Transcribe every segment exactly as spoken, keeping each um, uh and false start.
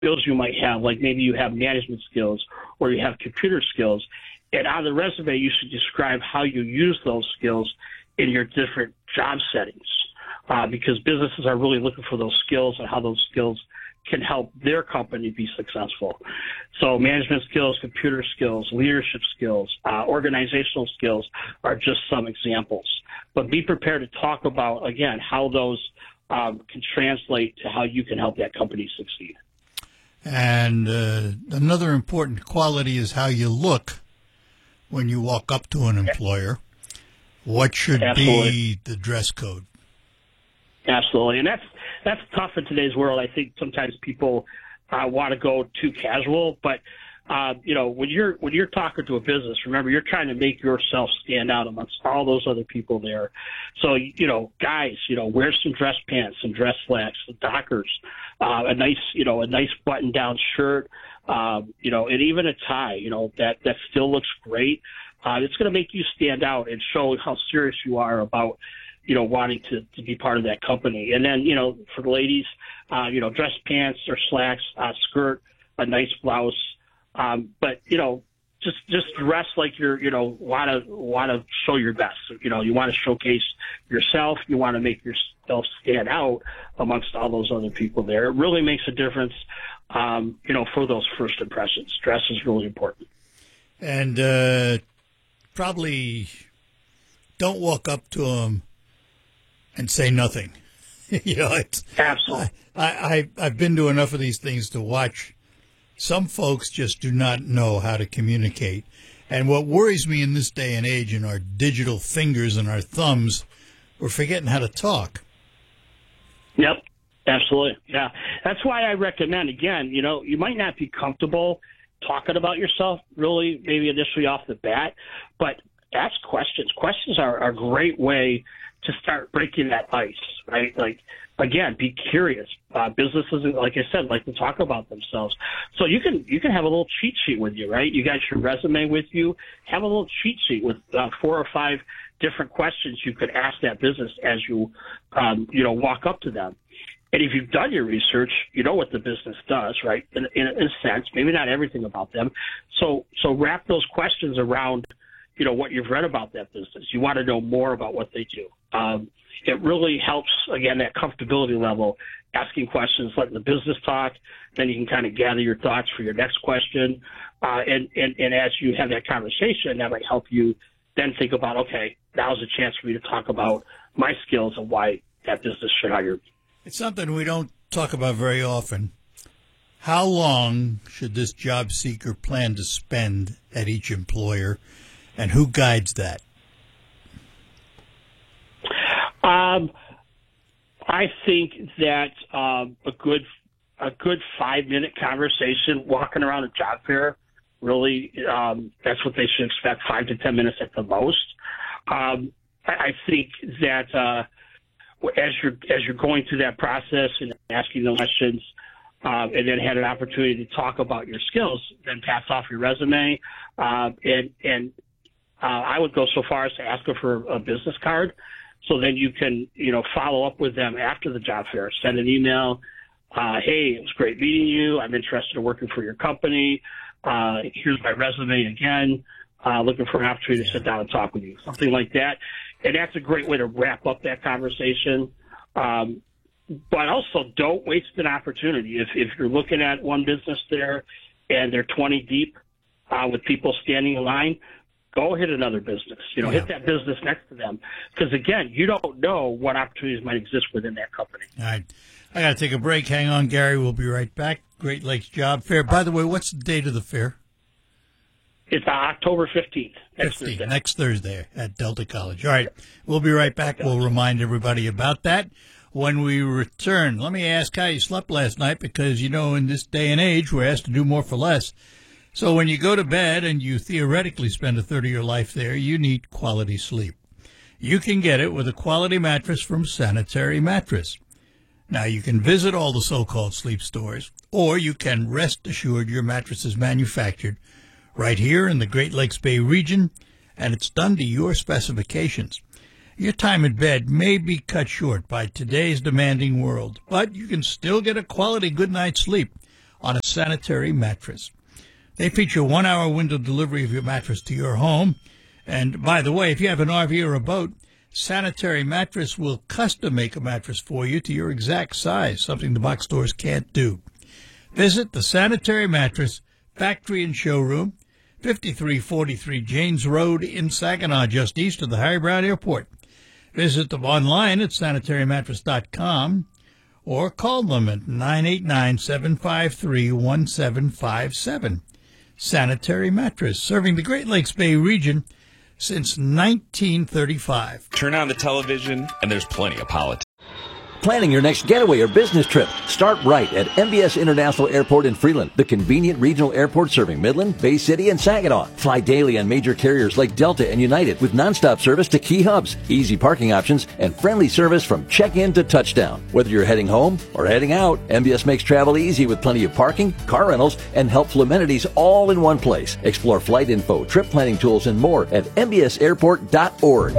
skills you might have, like maybe you have management skills or you have computer skills. And on the resume, you should describe how you use those skills in your different job settings, uh, because businesses are really looking for those skills and how those skills can help their company be successful. So management skills, computer skills, leadership skills, uh, organizational skills are just some examples. But be prepared to talk about, again, how those um, can translate to how you can help that company succeed. And uh, another important quality is how you look when you walk up to an employer. What should Absolutely. be the dress code? Absolutely. And that's that's tough in today's world. I think sometimes people uh, want to go too casual, but uh, you know, when you're when you're talking to a business, remember you're trying to make yourself stand out amongst all those other people there. So you know, guys, you know, wear some dress pants, some dress slacks, some Dockers, uh, a nice you know a nice button down shirt, um, you know, and even a tie. You know, that that still looks great. Uh, it's going to make you stand out and show how serious you are about, you know, wanting to, to be part of that company. And then, you know, for the ladies, uh, you know, dress pants or slacks, uh, skirt, a nice blouse. Um, but, you know, just, just dress like you're, you know, want to, want to show your best. You know, you want to showcase yourself. You want to make yourself stand out amongst all those other people there. It really makes a difference, um, you know, for those first impressions. Dress is really important. And, uh, probably don't walk up to them and say nothing. you know, it's, Absolutely. I, I, I've been to enough of these things to watch. Some folks just do not know how to communicate. And what worries me in this day and age, in our digital fingers and our thumbs, we're forgetting how to talk. Yep. Absolutely. Yeah. That's why I recommend, again, you know, you might not be comfortable talking about yourself really maybe initially off the bat, but ask questions. Questions are, are a great way to start breaking that ice, right? Like, again, be curious. Uh, businesses, like I said, like to talk about themselves. So you can you can have a little cheat sheet with you, right? You got your resume with you. Have a little cheat sheet with uh, four or five different questions you could ask that business as you, um, you know, walk up to them. And if you've done your research, you know what the business does, right? In, in, in a sense, maybe not everything about them. So, so wrap those questions around, you know, what you've read about that business. You want to know more about what they do. Um, it really helps, again, that comfortability level, asking questions, letting the business talk. Then you can kind of gather your thoughts for your next question. Uh, and, and, and as you have that conversation, that might help you then think about, okay, now's a chance for me to talk about my skills and why that business should hire me. It's something we don't talk about very often. How long should this job seeker plan to spend at each employer, and who guides that? Um, I think that um, a good a good five minute conversation walking around a job fair, really, um, that's what they should expect, five to ten minutes at the most. Um, I, I think that. Uh, As you're as you're going through that process and asking the questions, uh, and then had an opportunity to talk about your skills, then pass off your resume, uh, and and uh, I would go so far as to ask them for a business card, so then you can you know follow up with them after the job fair. Send an email. Uh, hey, it was great meeting you. I'm interested in working for your company. Uh, here's my resume again. Uh, looking for an opportunity to sit down and talk with you, something like that. And that's a great way to wrap up that conversation. Um, but also don't waste an opportunity. If, if you're looking at one business there and they're twenty deep uh, with people standing in line, go hit another business. You know, yeah. Hit that business next to them. Because, again, you don't know what opportunities might exist within that company. All right. I got to take a break. Hang on, Gary. We'll be right back. Great Lakes Job Fair. By the way, what's the date of the fair? It's October fifteenth, next fifteenth, Thursday. Next Thursday at Delta College. All right. We'll be right back. We'll remind everybody about that when we return. Let me ask how you slept last night, because, you know, in this day and age, we're asked to do more for less. So when you go to bed and you theoretically spend a third of your life there, you need quality sleep. You can get it with a quality mattress from Sanitary Mattress. Now, you can visit all the so-called sleep stores, or you can rest assured your mattress is manufactured right here in the Great Lakes Bay region, and it's done to your specifications. Your time in bed may be cut short by today's demanding world, but you can still get a quality good night's sleep on a sanitary mattress. They feature one-hour window delivery of your mattress to your home. And by the way, if you have an R V or a boat, Sanitary Mattress will custom make a mattress for you to your exact size, something the box stores can't do. Visit the Sanitary Mattress Factory and Showroom, fifty-three forty-three Janes Road in Saginaw, just east of the Harry Brown Airport. Visit them online at sanitary mattress dot com or call them at nine eight nine, seven five three, one seven five seven. Sanitary Mattress, serving the Great Lakes Bay region since nineteen thirty-five. Turn on the television, and there's plenty of politics. Planning your next getaway or business trip? Start right at M B S International Airport in Freeland, the convenient regional airport serving Midland, Bay City, and Saginaw. Fly daily on major carriers like Delta and United with nonstop service to key hubs, easy parking options, and friendly service from check-in to touchdown. Whether you're heading home or heading out, M B S makes travel easy with plenty of parking, car rentals, and helpful amenities all in one place. Explore flight info, trip planning tools, and more at m b s airport dot org.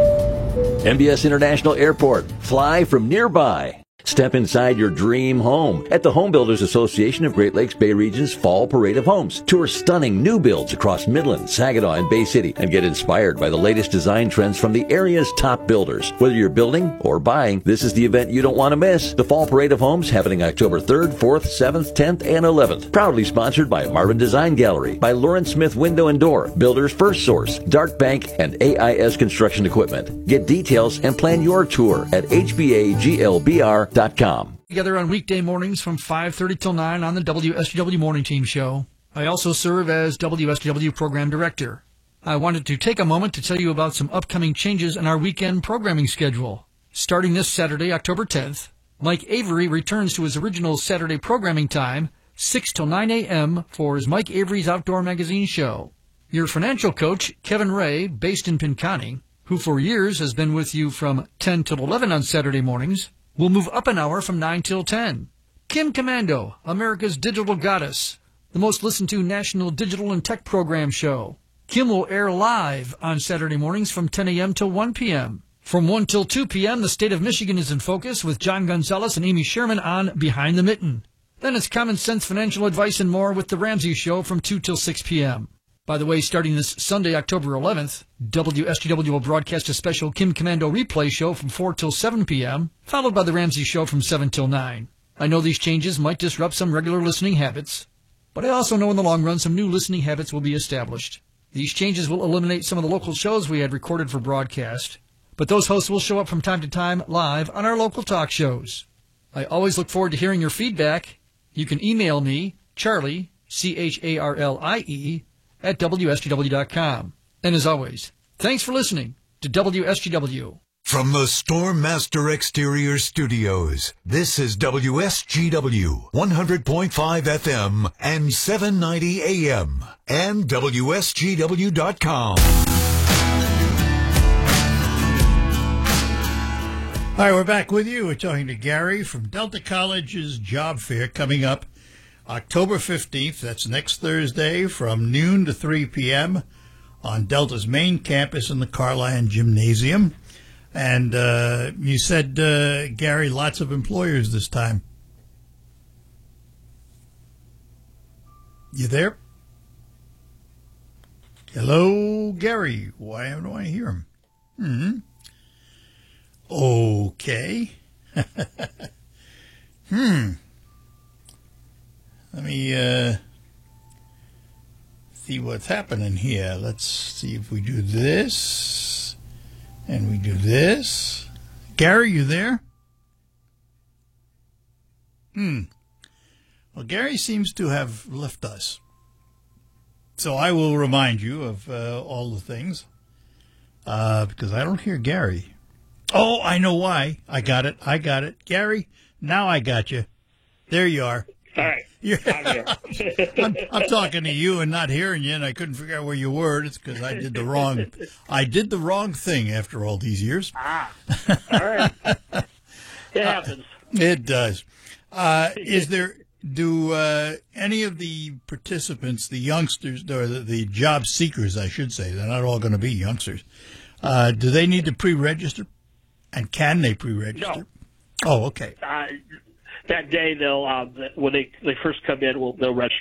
M B S International Airport. Fly from nearby. Step inside your dream home at the Home Builders Association of Great Lakes Bay Region's Fall Parade of Homes. Tour stunning new builds across Midland, Saginaw, and Bay City and get inspired by the latest design trends from the area's top builders. Whether you're building or buying, this is the event you don't want to miss. The Fall Parade of Homes happening October third, fourth, seventh, tenth, and eleventh. Proudly sponsored by Marvin Design Gallery, by Lawrence Smith Window and Door, Builders First Source, Dark Bank, and A I S Construction Equipment. Get details and plan your tour at h b a g l b r dot com. Together on weekday mornings from five thirty till nine on the W S G W Morning Team Show. I also serve as W S G W Program Director. I wanted to take a moment to tell you about some upcoming changes in our weekend programming schedule. Starting this Saturday, October tenth, Mike Avery returns to his original Saturday programming time, six till nine a.m. for his Mike Avery's Outdoor Magazine show. Your financial coach, Kevin Ray, based in Pinconning, who for years has been with you from ten till eleven on Saturday mornings, will move up an hour from nine till ten. Kim Commando, America's Digital Goddess, the most listened to national digital and tech program show. Kim will air live on Saturday mornings from ten a.m. till one p.m. From one till two p.m., the state of Michigan is in focus with John Gonzalez and Amy Sherman on Behind the Mitten. Then it's common sense financial advice and more with The Ramsey Show from two till six p.m. By the way, starting this Sunday, October eleventh, W S G W will broadcast a special Kim Commando replay show from four till seven p.m., followed by The Ramsey Show from seven till nine. I know these changes might disrupt some regular listening habits, but I also know in the long run some new listening habits will be established. These changes will eliminate some of the local shows we had recorded for broadcast, but those hosts will show up from time to time live on our local talk shows. I always look forward to hearing your feedback. You can email me, Charlie, C H A R L I E, at W S G W dot com. And as always, thanks for listening to W S G W. From the Stormmaster Exterior Studios, this is W S G W, one hundred point five F M and seven ninety A M, and W S G W dot com. All right, we're back with you. We're talking to Gary from Delta College's job fair coming up October fifteenth. That's next Thursday from noon to three p.m. on Delta's main campus in the Carline Gymnasium. And uh, you said, uh, Gary, lots of employers this time. You there? Hello, Gary. Why don't I hear him? Hmm. Okay. hmm. Let me uh, see what's happening here. Let's see if we do this. And we do this. Gary, you there? Hmm. Well, Gary seems to have left us. So I will remind you of uh, all the things. Uh, because I don't hear Gary. Oh, I know why. I got it. I got it. Gary, now I got you. There you are. All right. You're, I'm, I'm talking to you and not hearing you, and I couldn't figure out where you were. It's because I did the wrong. I did the wrong thing after all these years. Ah, all right. It happens. Uh, it does. Uh, is there? Do uh, any of the participants, the youngsters, or the, the job seekers, I should say, they're not all going to be youngsters. Uh, do they need to pre-register? And can they pre-register? No. Oh, okay. Uh, that day they'll uh, when they they first come in, will they'll register